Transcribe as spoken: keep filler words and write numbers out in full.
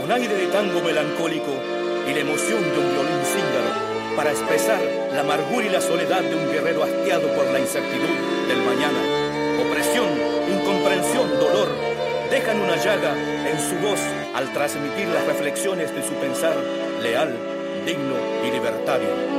con aire de tango melancólico y la emoción de un violín cíngaro, para expresar la amargura y la soledad de un guerrero hastiado por la incertidumbre del mañana. Opresión, incomprensión, dolor, dejan una llaga en su voz al transmitir las reflexiones de su pensar leal, digno y libertario.